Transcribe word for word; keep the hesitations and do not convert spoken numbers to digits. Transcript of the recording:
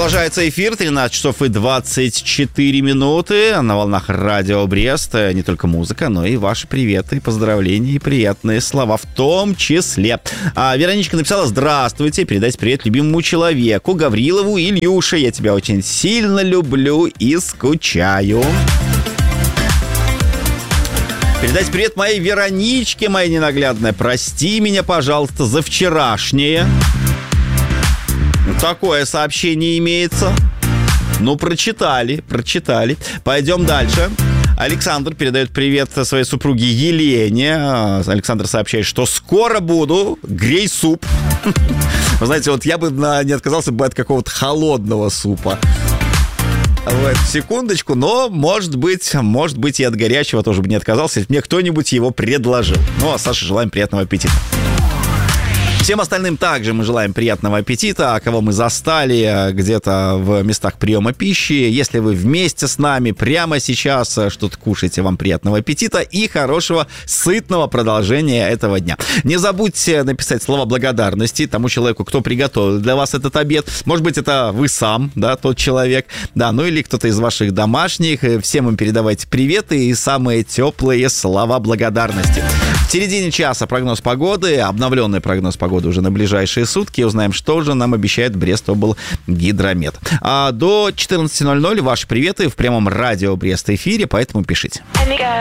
Продолжается эфир, тринадцать часов и двадцать четыре минуты. На волнах радио Брест не только музыка, но и ваши приветы, поздравления и приятные слова в том числе. А Вероничка написала: здравствуйте, передайте привет любимому человеку Гаврилову Ильюше. Я тебя очень сильно люблю и скучаю. Передайте привет моей Вероничке, моя ненаглядная. Прости меня, пожалуйста, за вчерашнее. Такое сообщение имеется. Ну, прочитали, прочитали. Пойдем дальше. Александр передает привет своей супруге Елене. Александр сообщает, что скоро буду, грей суп. Вы знаете, вот я бы не отказался бы от какого-то холодного супа. Вот, секундочку, но, может быть, может быть, и от горячего тоже бы не отказался, если мне кто-нибудь его предложил. Ну, а Саше желаем приятного аппетита. Всем остальным также мы желаем приятного аппетита, а кого мы застали где-то в местах приема пищи, если вы вместе с нами прямо сейчас что-то кушаете, вам приятного аппетита и хорошего, сытного продолжения этого дня. Не забудьте написать слова благодарности тому человеку, кто приготовил для вас этот обед. Может быть, это вы сам, да, тот человек, да, ну или кто-то из ваших домашних. Всем им передавайте приветы и самые теплые слова благодарности. В середине часа прогноз погоды, обновленный прогноз погоды уже на ближайшие сутки. Узнаем, что же нам обещает Брест-облгидромет. А до четырнадцати ноль-ноль ваши приветы в прямом радио Брест эфире, поэтому пишите.